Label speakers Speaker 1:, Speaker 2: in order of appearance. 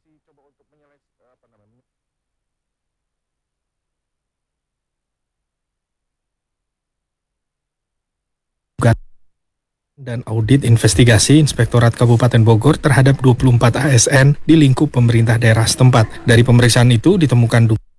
Speaker 1: masih coba untuk dan audit investigasi Inspektorat Kabupaten Bogor terhadap 24 ASN di lingkup pemerintah daerah setempat. Dari pemeriksaan itu ditemukan